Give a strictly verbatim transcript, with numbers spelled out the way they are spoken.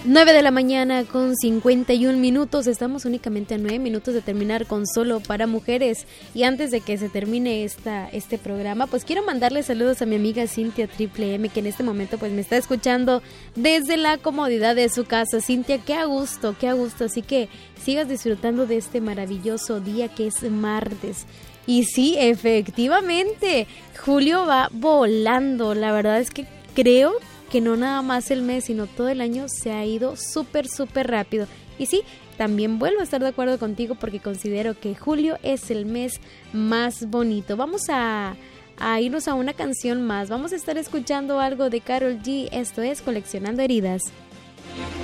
nueve de la mañana con cincuenta y un minutos. Estamos únicamente a nueve minutos de terminar con Solo para Mujeres. Y antes de que se termine esta, este programa, pues quiero mandarle saludos a mi amiga Cintia Triple M, que en este momento pues me está escuchando desde la comodidad de su casa. Cintia, qué a gusto, qué a gusto. Así que sigas disfrutando de este maravilloso día que es martes. Y sí, efectivamente, julio va volando. La verdad es que creo que no nada más el mes, sino todo el año se ha ido súper, súper rápido. Y sí, también vuelvo a estar de acuerdo contigo porque considero que julio es el mes más bonito. Vamos a, a irnos a una canción más. Vamos a estar escuchando algo de Karol G. Esto es Coleccionando Heridas.